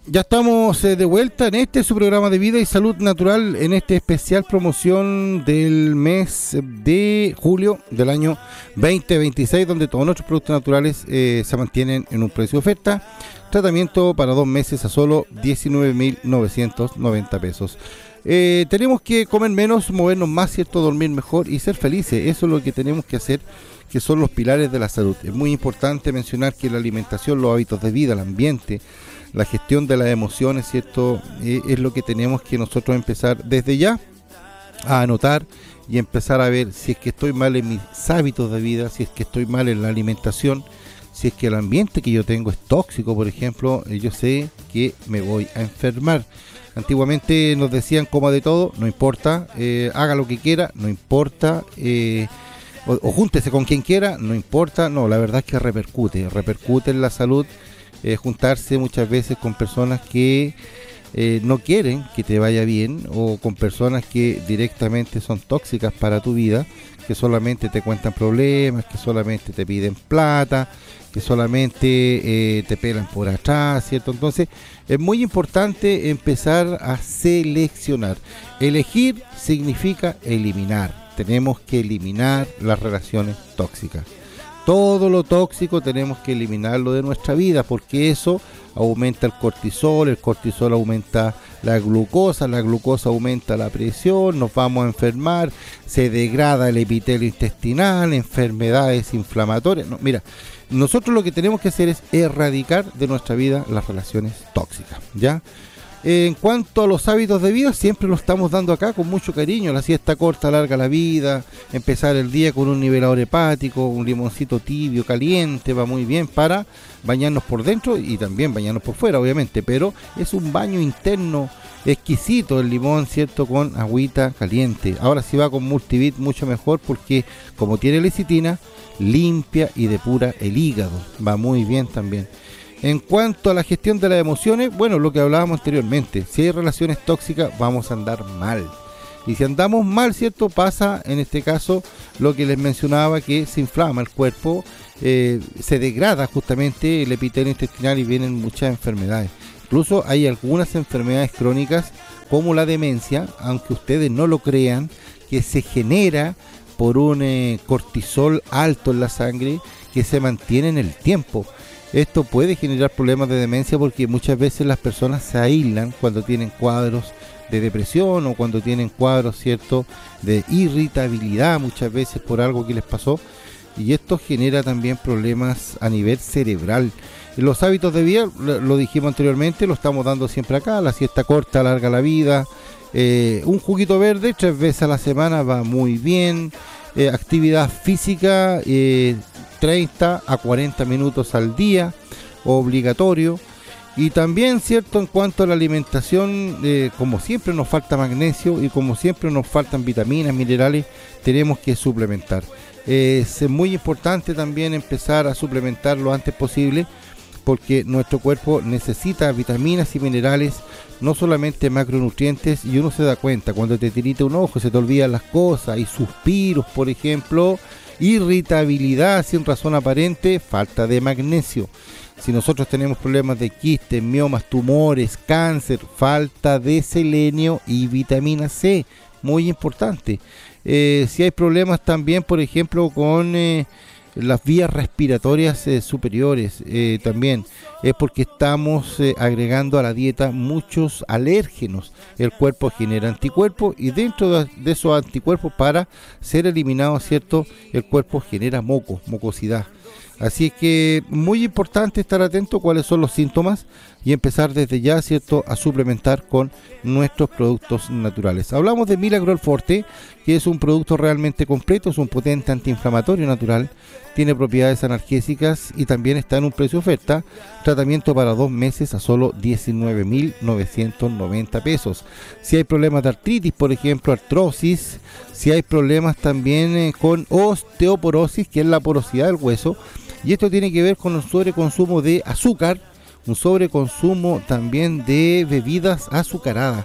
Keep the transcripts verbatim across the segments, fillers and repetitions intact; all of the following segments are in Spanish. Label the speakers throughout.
Speaker 1: Ya estamos eh, de vuelta en este su programa de vida y salud natural, en este especial promoción del mes de julio del año veinte veintiséis, donde todos nuestros productos naturales eh, se mantienen en un precio de oferta. Tratamiento para dos meses a solo diecinueve mil novecientos noventa pesos. Eh, tenemos que comer menos, movernos más, ¿cierto? Dormir mejor y ser felices. Eso es lo que tenemos que hacer, que son los pilares de la salud. Es muy importante mencionar que la alimentación, los hábitos de vida, el ambiente, la gestión de las emociones, ¿cierto? Eh, es lo que tenemos que nosotros empezar desde ya a anotar y empezar a ver si es que estoy mal en mis hábitos de vida, si es que estoy mal en la alimentación, si es que el ambiente que yo tengo es tóxico, por ejemplo. eh, yo sé que me voy a enfermar. Antiguamente nos decían coma de todo, no importa, eh, haga lo que quiera, no importa, eh, o, o júntese con quien quiera, no importa. No, la verdad es que repercute, repercute en la salud. Eh, juntarse muchas veces con personas que eh, no quieren que te vaya bien, o con personas que directamente son tóxicas para tu vida, que solamente te cuentan problemas, que solamente te piden plata, que solamente eh, te pelan por atrás, ¿cierto? Entonces es muy importante empezar a seleccionar. Elegir significa eliminar. Tenemos que eliminar las relaciones tóxicas. Todo lo tóxico tenemos que eliminarlo de nuestra vida, porque eso aumenta el cortisol, el cortisol aumenta la glucosa, la glucosa aumenta la presión, nos vamos a enfermar, se degrada el epitelio intestinal, enfermedades inflamatorias. No, mira, nosotros lo que tenemos que hacer es erradicar de nuestra vida las relaciones tóxicas, ¿ya? En cuanto a los hábitos de vida, siempre lo estamos dando acá con mucho cariño. La siesta corta alarga la vida, empezar el día con un nivelador hepático, un limoncito tibio, caliente, va muy bien para bañarnos por dentro y también bañarnos por fuera, obviamente, pero es un baño interno exquisito el limón, ¿cierto? Con agüita caliente. Ahora si va con multivit, mucho mejor, porque como tiene lecitina, limpia y depura el hígado, va muy bien también. En cuanto a la gestión de las emociones, bueno, lo que hablábamos anteriormente, si hay relaciones tóxicas vamos a andar mal. Y si andamos mal, ¿cierto? Pasa en este caso lo que les mencionaba, que se inflama el cuerpo, eh, se degrada justamente el epitelio intestinal y vienen muchas enfermedades. Incluso hay algunas enfermedades crónicas como la demencia, aunque ustedes no lo crean, que se genera por un eh, cortisol alto en la sangre que se mantiene en el tiempo. Esto puede generar problemas de demencia porque muchas veces las personas se aíslan cuando tienen cuadros de depresión o cuando tienen cuadros, ¿cierto?, de irritabilidad, muchas veces por algo que les pasó, y esto genera también problemas a nivel cerebral. Los hábitos de vida, lo dijimos anteriormente, lo estamos dando siempre acá. La siesta corta alarga la vida, eh, un juguito verde tres veces a la semana va muy bien, eh, actividad física, eh, treinta a cuarenta minutos al día, obligatorio. Y también, cierto, en cuanto a la alimentación, eh, como siempre nos falta magnesio y como siempre nos faltan vitaminas, minerales, tenemos que suplementar. Eh, es muy importante también empezar a suplementar lo antes posible, porque nuestro cuerpo necesita vitaminas y minerales, no solamente macronutrientes, y uno se da cuenta cuando te tirita un ojo, se te olvidan las cosas, y suspiros, por ejemplo, irritabilidad sin razón aparente, falta de magnesio. Si nosotros tenemos problemas de quistes, miomas, tumores, cáncer, falta de selenio y vitamina C, muy importante. Eh, si hay problemas también, por ejemplo, con eh, las vías respiratorias eh, superiores, eh, también es porque estamos eh, agregando a la dieta muchos alérgenos. El cuerpo genera anticuerpos y dentro de, de esos anticuerpos, para ser eliminados, ¿cierto?, el cuerpo genera moco, mucosidad. Así es que muy importante estar atento a cuáles son los síntomas y empezar desde ya, ¿cierto?, a suplementar con nuestros productos naturales. Hablamos de Miracle Forte, que es un producto realmente completo, es un potente antiinflamatorio natural, tiene propiedades analgésicas y también está en un precio de oferta. Tratamiento para dos meses a solo diecinueve mil novecientos noventa pesos. Si hay problemas de artritis, por ejemplo, artrosis, si hay problemas también eh, con osteoporosis, que es la porosidad del hueso, y esto tiene que ver con el sobreconsumo de azúcar, un sobreconsumo también de bebidas azucaradas.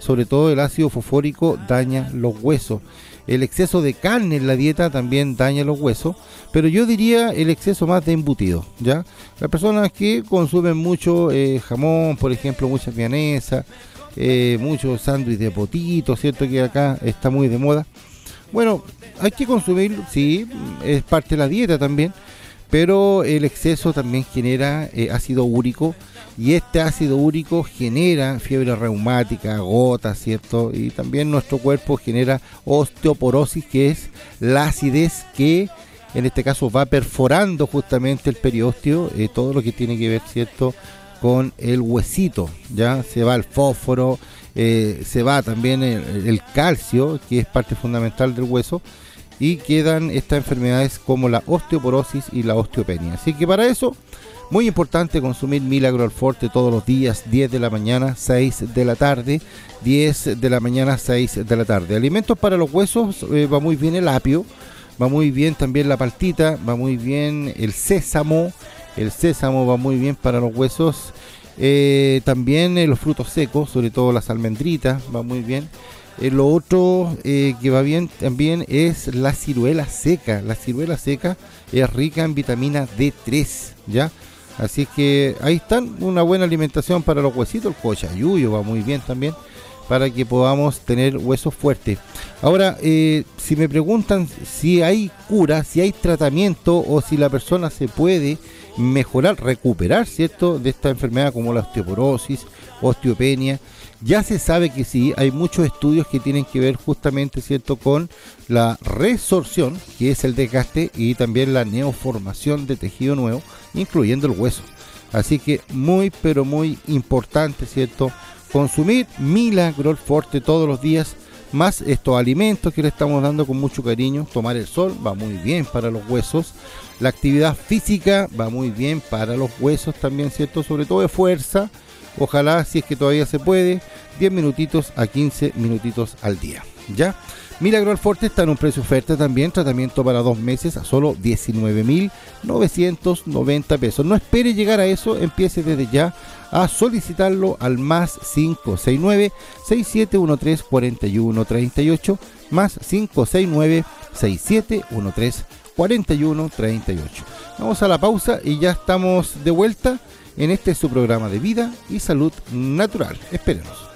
Speaker 1: sobre todo el ácido fosfórico daña los huesos. El exceso de carne en la dieta también daña los huesos, pero yo diría el exceso más de embutido, ¿ya? Las personas que consumen mucho eh, jamón, por ejemplo, mucha milanesa, eh, mucho sándwich de potito, ¿cierto? Que acá está muy de moda. Bueno, hay que consumirlo, sí, es parte de la dieta también, pero el exceso también genera eh, ácido úrico, y este ácido úrico genera fiebre reumática, gotas, ¿cierto? Y también nuestro cuerpo genera osteoporosis, que es la acidez que en este caso va perforando justamente el periósteo, eh, todo lo que tiene que ver, ¿cierto?, con el huesito, ya se va el fósforo, eh, se va también el, el calcio, que es parte fundamental del hueso, y quedan estas enfermedades como la osteoporosis y la osteopenia. Así que para eso, muy importante consumir Milagro Alforte todos los días, diez de la mañana, seis de la tarde, diez de la mañana, seis de la tarde. Alimentos para los huesos, eh, va muy bien el apio, va muy bien también la paltita, va muy bien el sésamo, el sésamo va muy bien para los huesos, eh, también eh, los frutos secos, sobre todo las almendritas, va muy bien. Eh, lo otro eh, que va bien también es la ciruela seca. La ciruela seca es rica en vitamina D tres, ¿ya? Así que ahí están, una buena alimentación para los huesitos. El cochayuyo va muy bien también, para que podamos tener huesos fuertes. Ahora, eh, si me preguntan si hay cura, si hay tratamiento, o si la persona se puede mejorar, recuperar, ¿cierto?, de esta enfermedad como la osteoporosis, osteopenia, ya se sabe que sí, hay muchos estudios que tienen que ver justamente, ¿cierto?, con la resorción, que es el desgaste, y también la neoformación de tejido nuevo, incluyendo el hueso. Así que muy, pero muy importante, ¿cierto?, consumir Milagro Alforte todos los días, más estos alimentos que le estamos dando con mucho cariño. Tomar el sol va muy bien para los huesos. La actividad física va muy bien para los huesos también, ¿cierto?, sobre todo de fuerza. Ojalá, si es que todavía se puede, diez minutitos a quince minutitos al día, ¿ya? Milagro Alforte está en un precio oferta también, tratamiento para dos meses a solo diecinueve mil novecientos noventa pesos. No espere llegar a eso, empiece desde ya a solicitarlo al más cinco seis nueve, seis siete uno tres, cuatro uno tres ocho, más cinco seis nueve, seis siete uno tres, cuatro uno tres ocho. Vamos a la pausa y ya estamos de vuelta en este su programa de Vida y Salud Natural. Espérenos.